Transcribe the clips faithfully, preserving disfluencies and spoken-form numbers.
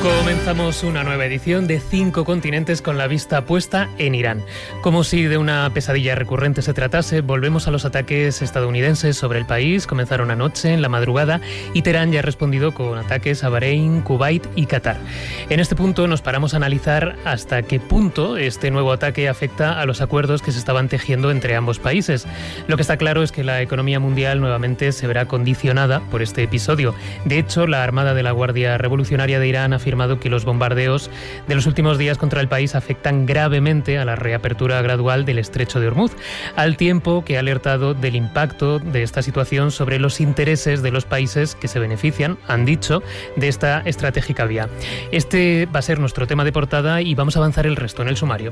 Comenzamos una nueva edición de Cinco Continentes con la vista puesta en Irán. Como si de una pesadilla recurrente se tratase, volvemos a los ataques estadounidenses sobre el país. Comenzaron anoche, en la madrugada, y Teherán ya ha respondido con ataques a Bahrein, Kuwait y Qatar. En este punto nos paramos a analizar hasta qué punto este nuevo ataque afecta a los acuerdos que se estaban tejiendo entre ambos países. Lo que está claro es que la economía mundial nuevamente se verá condicionada por este episodio. De hecho, la Armada de la Guardia Revolucionaria de Irán afirma que los bombardeos de los últimos días contra el país afectan gravemente a la reapertura gradual del estrecho de Hormuz, al tiempo que ha alertado del impacto de esta situación sobre los intereses de los países que se benefician, han dicho, de esta estratégica vía. Este va a ser nuestro tema de portada y vamos a avanzar el resto en el sumario.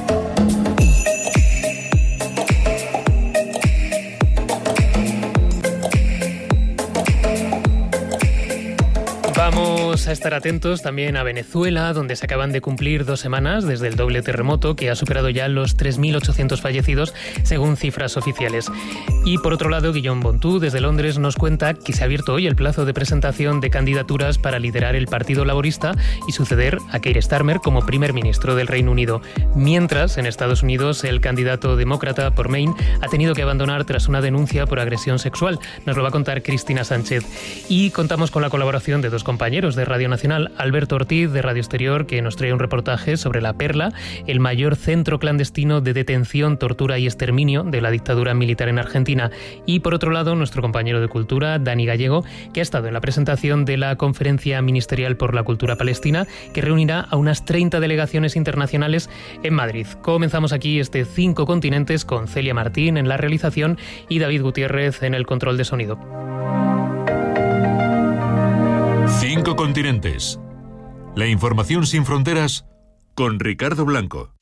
Vamos a estar atentos también a Venezuela, donde se acaban de cumplir dos semanas desde el doble terremoto que ha superado ya los tres mil ochocientos fallecidos, según cifras oficiales. Y por otro lado, Guillaume Bontú, desde Londres, nos cuenta que se ha abierto hoy el plazo de presentación de candidaturas para liderar el Partido Laborista y suceder a Keir Starmer como primer ministro del Reino Unido. Mientras, en Estados Unidos, el candidato demócrata por Maine ha tenido que abandonar tras una denuncia por agresión sexual. Nos lo va a contar Cristina Sánchez. Y contamos con la colaboración de dos compañeros de Radio Nacional, Alberto Ortiz de Radio Exterior, que nos trae un reportaje sobre La Perla, el mayor centro clandestino de detención, tortura y exterminio de la dictadura militar en Argentina, y por otro lado nuestro compañero de Cultura, Dani Gallego, que ha estado en la presentación de la Conferencia Ministerial por la Cultura Palestina, que reunirá a unas treinta delegaciones internacionales en Madrid. Comenzamos aquí este Cinco Continentes con Celia Martín en la realización y David Gutiérrez en el control de sonido. Cinco Continentes. La información sin fronteras con Ricardo Blanco.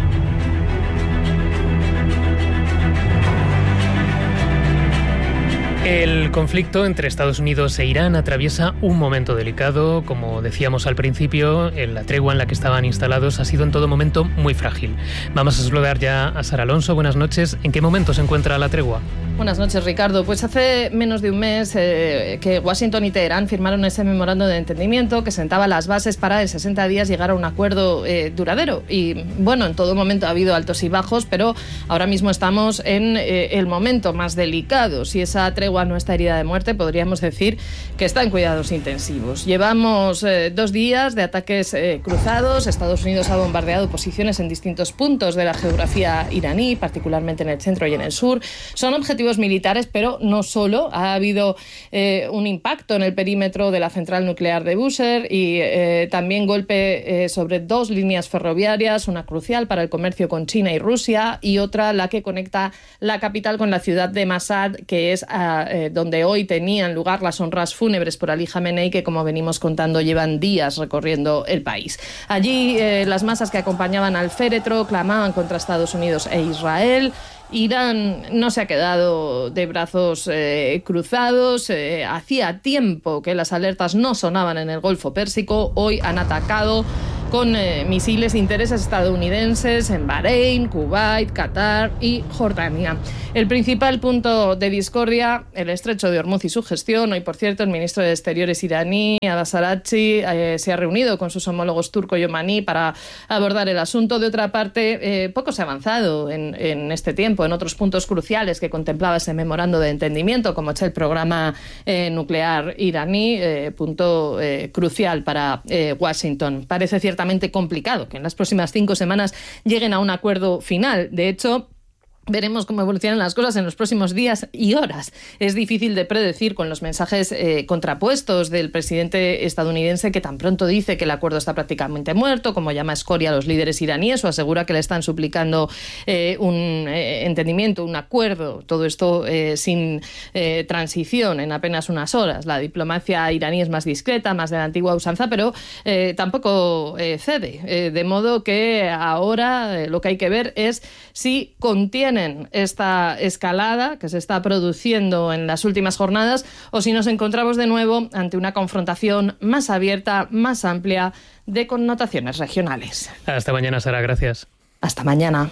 El conflicto entre Estados Unidos e Irán atraviesa un momento delicado. Como decíamos al principio, la tregua en la que estaban instalados ha sido en todo momento muy frágil. Vamos a saludar ya a Sara Alonso. Buenas noches. ¿En qué momento se encuentra la tregua? Buenas noches, Ricardo. Pues hace menos de un mes eh, que Washington y Teherán firmaron ese memorando de entendimiento que sentaba las bases para en sesenta días llegar a un acuerdo eh, duradero. Y bueno, en todo momento ha habido altos y bajos, pero ahora mismo estamos en eh, el momento más delicado. Si esa tregua no está herida de muerte, podríamos decir que está en cuidados intensivos. Llevamos eh, dos días de ataques eh, cruzados. Estados Unidos ha bombardeado posiciones en distintos puntos de la geografía iraní, particularmente en el centro y en el sur. Son objetivos militares, pero no solo. Ha habido eh, un impacto en el perímetro de la central nuclear de Bushehr y eh, también golpe eh, sobre dos líneas ferroviarias, una crucial para el comercio con China y Rusia y otra la que conecta la capital con la ciudad de Mashhad, que es eh, donde hoy tenían lugar las honras fúnebres por Ali Khamenei, que, como venimos contando, llevan días recorriendo el país. Allí eh, las masas que acompañaban al féretro clamaban contra Estados Unidos e Israel. Irán no se ha quedado de brazos eh, cruzados. Eh, hacía tiempo que las alertas no sonaban en el Golfo Pérsico. Hoy han atacado con eh, misiles intereses estadounidenses en Bahrein, Kuwait, Qatar y Jordania. El principal punto de discordia, el estrecho de Hormuz y su gestión. Hoy, por cierto, el ministro de Exteriores iraní, Abbas Araghchi, eh, se ha reunido con sus homólogos turco y omaní para abordar el asunto. De otra parte, eh, poco se ha avanzado en, en este tiempo en otros puntos cruciales que contemplaba ese memorando de entendimiento, como es el programa eh, nuclear iraní, eh, punto eh, crucial para eh, Washington. Parece ciertamente complicado que en las próximas cinco semanas lleguen a un acuerdo final. De hecho, veremos cómo evolucionan las cosas en los próximos días y horas. Es difícil de predecir con los mensajes eh, contrapuestos del presidente estadounidense, que tan pronto dice que el acuerdo está prácticamente muerto, como llama escoria a los líderes iraníes, o asegura que le están suplicando eh, un eh, entendimiento, un acuerdo, todo esto eh, sin eh, transición en apenas unas horas. La diplomacia iraní es más discreta, más de la antigua usanza, pero eh, tampoco eh, cede. Eh, de modo que ahora eh, lo que hay que ver es si contiene esta escalada que se está produciendo en las últimas jornadas o si nos encontramos de nuevo ante una confrontación más abierta, más amplia, de connotaciones regionales. Hasta mañana, Sara. Gracias. Hasta mañana.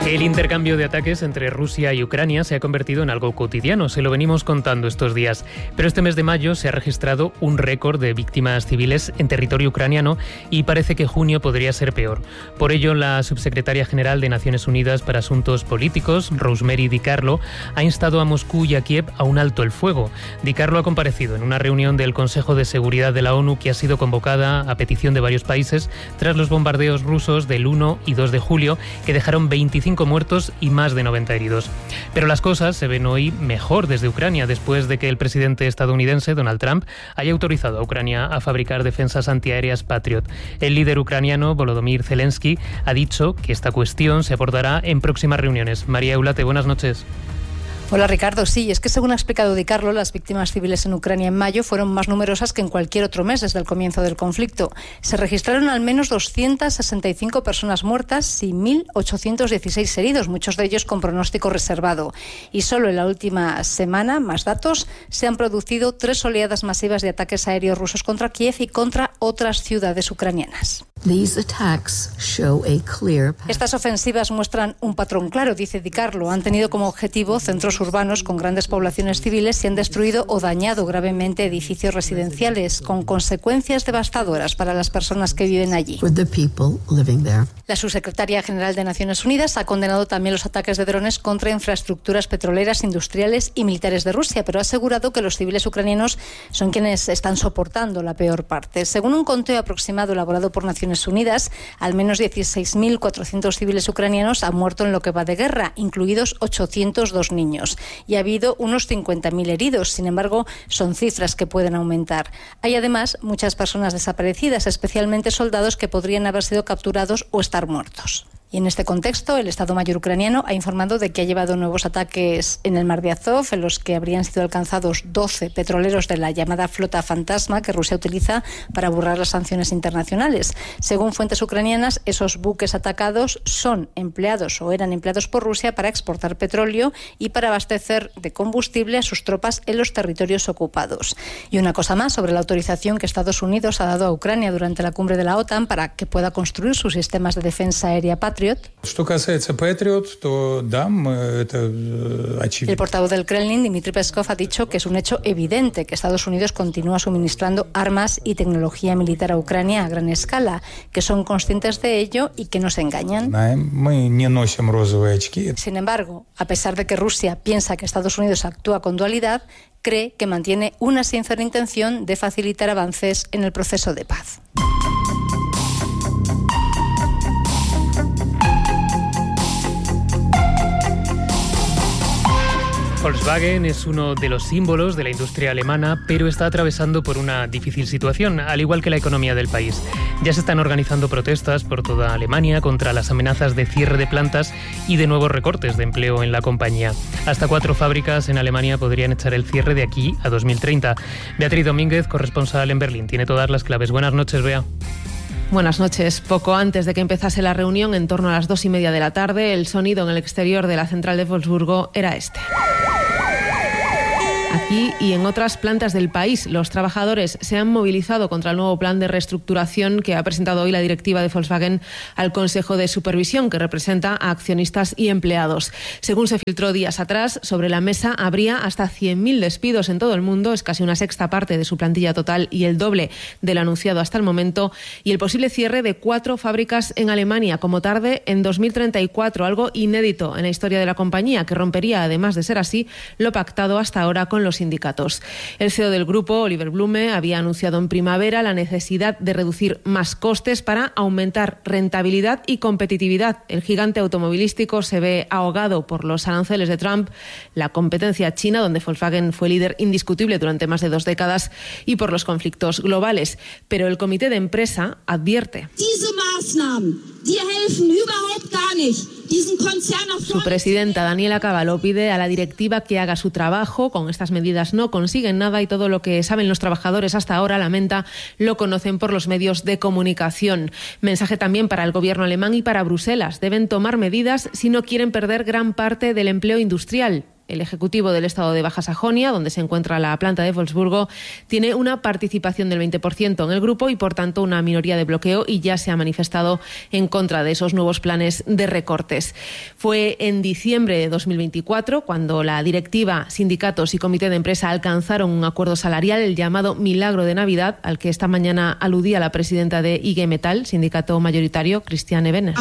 El intercambio de ataques entre Rusia y Ucrania se ha convertido en algo cotidiano, se lo venimos contando estos días. Pero este mes de mayo se ha registrado un récord de víctimas civiles en territorio ucraniano y parece que junio podría ser peor. Por ello, la subsecretaria general de Naciones Unidas para Asuntos Políticos, Rosemary DiCarlo, ha instado a Moscú y a Kiev a un alto el fuego. DiCarlo ha comparecido en una reunión del Consejo de Seguridad de la ONU que ha sido convocada a petición de varios países tras los bombardeos rusos del uno y dos de julio, que dejaron veinticinco muertos y más de noventa heridos. Pero las cosas se ven hoy mejor desde Ucrania, después de que el presidente estadounidense, Donald Trump, haya autorizado a Ucrania a fabricar defensas antiaéreas Patriot. El líder ucraniano, Volodymyr Zelensky, ha dicho que esta cuestión se abordará en próximas reuniones. María Eulate, buenas noches. Hola Ricardo, sí, es que según ha explicado DiCarlo, las víctimas civiles en Ucrania en mayo fueron más numerosas que en cualquier otro mes desde el comienzo del conflicto. Se registraron al menos doscientas sesenta y cinco personas muertas y mil ochocientos dieciséis heridos, muchos de ellos con pronóstico reservado. Y solo en la última semana, más datos, se han producido tres oleadas masivas de ataques aéreos rusos contra Kiev y contra otras ciudades ucranianas. Estas ofensivas muestran un patrón claro, dice DiCarlo. Han tenido como objetivo centros urbanos con grandes poblaciones civiles y han destruido o dañado gravemente edificios residenciales, con consecuencias devastadoras para las personas que viven allí. La subsecretaria general de Naciones Unidas ha condenado también los ataques de drones contra infraestructuras petroleras, industriales y militares de Rusia, pero ha asegurado que los civiles ucranianos son quienes están soportando la peor parte. Según un conteo aproximado elaborado por Naciones Unidas, al menos dieciséis mil cuatrocientos civiles ucranianos han muerto en lo que va de guerra, incluidos ochocientos dos niños. Y ha habido unos cincuenta mil heridos. Sin embargo, son cifras que pueden aumentar. Hay además muchas personas desaparecidas, especialmente soldados que podrían haber sido capturados o estar muertos. Y en este contexto, el Estado Mayor ucraniano ha informado de que ha llevado nuevos ataques en el Mar de Azov, en los que habrían sido alcanzados doce petroleros de la llamada flota fantasma que Rusia utiliza para burlar las sanciones internacionales. Según fuentes ucranianas, esos buques atacados son empleados o eran empleados por Rusia para exportar petróleo y para abastecer de combustible a sus tropas en los territorios ocupados. Y una cosa más sobre la autorización que Estados Unidos ha dado a Ucrania durante la cumbre de la OTAN para que pueda construir sus sistemas de defensa aérea Patriot. El portavoz del Kremlin, Dmitry Peskov, ha dicho que es un hecho evidente que Estados Unidos continúa suministrando armas y tecnología militar a Ucrania a gran escala, que son conscientes de ello y que no se engañan. Sin embargo, a pesar de que Rusia piensa que Estados Unidos actúa con dualidad, cree que mantiene una sincera intención de facilitar avances en el proceso de paz. Volkswagen es uno de los símbolos de la industria alemana, pero está atravesando por una difícil situación, al igual que la economía del país. Ya se están organizando protestas por toda Alemania contra las amenazas de cierre de plantas y de nuevos recortes de empleo en la compañía. Hasta cuatro fábricas en Alemania podrían echar el cierre de aquí a dos mil treinta. Beatriz Domínguez, corresponsal en Berlín, tiene todas las claves. Buenas noches, Bea. Buenas noches. Poco antes de que empezase la reunión, en torno a las dos y media de la tarde, el sonido en el exterior de la central de Wolfsburgo era este. Aquí y en otras plantas del país, los trabajadores se han movilizado contra el nuevo plan de reestructuración que ha presentado hoy la directiva de Volkswagen al Consejo de Supervisión, que representa a accionistas y empleados. Según se filtró días atrás, sobre la mesa habría hasta cien mil despidos en todo el mundo, es casi una sexta parte de su plantilla total y el doble de lo anunciado hasta el momento, y el posible cierre de cuatro fábricas en Alemania, como tarde en dos mil treinta y cuatro, algo inédito en la historia de la compañía, que rompería, además de ser así, lo pactado hasta ahora con los sindicatos. El C E O del grupo, Oliver Blume, había anunciado en primavera la necesidad de reducir más costes para aumentar rentabilidad y competitividad. El gigante automovilístico se ve ahogado por los aranceles de Trump, la competencia china, donde Volkswagen fue líder indiscutible durante más de dos décadas, y por los conflictos globales. Pero el comité de empresa advierte. Su presidenta, Daniela Cavallo, pide a la directiva que haga su trabajo. Con estas medidas no consiguen nada y todo lo que saben los trabajadores hasta ahora, lamenta, lo conocen por los medios de comunicación. Mensaje también para el gobierno alemán y para Bruselas. Deben tomar medidas si no quieren perder gran parte del empleo industrial. El ejecutivo del estado de Baja Sajonia, donde se encuentra la planta de Wolfsburgo, tiene una participación del veinte por ciento en el grupo y, por tanto, una minoría de bloqueo, y ya se ha manifestado en contra de esos nuevos planes de recortes. Fue en diciembre de dos mil veinticuatro cuando la directiva, sindicatos y comité de empresa alcanzaron un acuerdo salarial, el llamado Milagro de Navidad, al que esta mañana aludía la presidenta de I G Metall, sindicato mayoritario, Christiane Benner.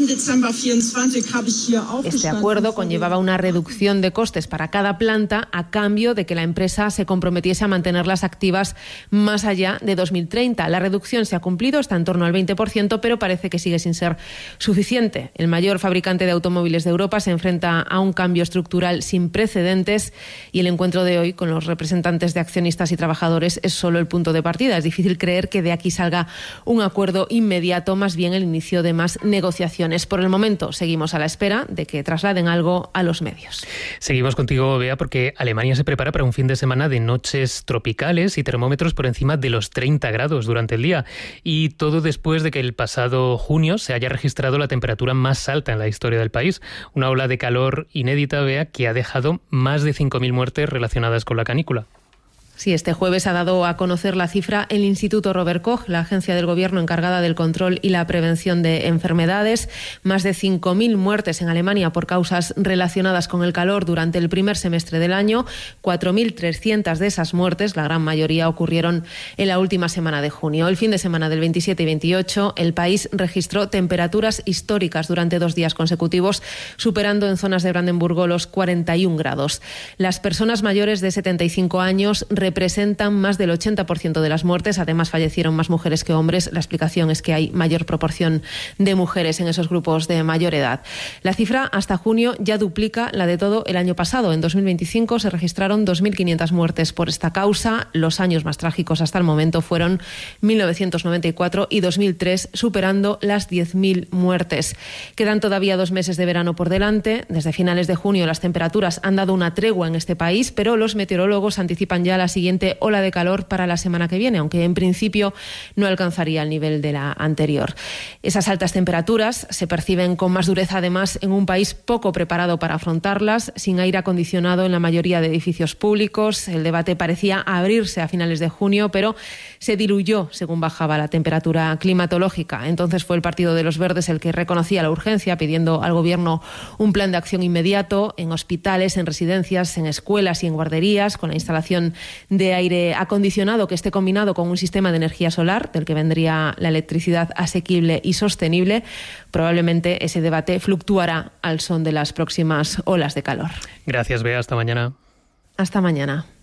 Este acuerdo conllevaba una reducción de costes para cada planta a cambio de que la empresa se comprometiese a mantenerlas activas más allá de dos mil treinta. La reducción se ha cumplido, está en torno al veinte por ciento, pero parece que sigue sin ser suficiente. El mayor fabricante de automóviles de Europa se enfrenta a un cambio estructural sin precedentes y el encuentro de hoy con los representantes de accionistas y trabajadores es solo el punto de partida. Es difícil creer que de aquí salga un acuerdo inmediato, más bien el inicio de más negociaciones. Por el momento seguimos a la espera de que trasladen algo a los medios. Seguimos contigo, Bea, porque Alemania se prepara para un fin de semana de noches tropicales y termómetros por encima de los treinta grados durante el día. Y todo después de que el pasado junio se haya registrado la temperatura más alta en la historia del país. Una ola de calor inédita, Bea, que ha dejado más de cinco mil muertes relacionadas con la canícula. Sí, este jueves ha dado a conocer la cifra el Instituto Robert Koch, la agencia del Gobierno encargada del control y la prevención de enfermedades. Más de cinco mil muertes en Alemania por causas relacionadas con el calor durante el primer semestre del año. cuatro mil trescientas de esas muertes, la gran mayoría, ocurrieron en la última semana de junio. El fin de semana del veintisiete y veintiocho, el país registró temperaturas históricas durante dos días consecutivos, superando en zonas de Brandenburgo los cuarenta y un grados. Las personas mayores de setenta y cinco años representan más del ochenta por ciento de las muertes. Además, fallecieron más mujeres que hombres. La explicación es que hay mayor proporción de mujeres en esos grupos de mayor edad. La cifra hasta junio ya duplica la de todo el año pasado. En dos mil veinticinco se registraron dos mil quinientas muertes por esta causa. Los años más trágicos hasta el momento fueron mil novecientos noventa y cuatro y dos mil tres, superando las diez mil muertes. Quedan todavía dos meses de verano por delante. Desde finales de junio las temperaturas han dado una tregua en este país, pero los meteorólogos anticipan ya las siguiente ola de calor para la semana que viene, aunque en principio no alcanzaría el nivel de la anterior. Esas altas temperaturas se perciben con más dureza, además, en un país poco preparado para afrontarlas, sin aire acondicionado en la mayoría de edificios públicos. El debate parecía abrirse a finales de junio, pero se diluyó según bajaba la temperatura climatológica. Entonces fue el Partido de los Verdes el que reconocía la urgencia, pidiendo al Gobierno un plan de acción inmediato en hospitales, en residencias, en escuelas y en guarderías, con la instalación de aire acondicionado que esté combinado con un sistema de energía solar, del que vendría la electricidad asequible y sostenible. Probablemente ese debate fluctuará al son de las próximas olas de calor. Gracias, Bea. Hasta mañana. Hasta mañana.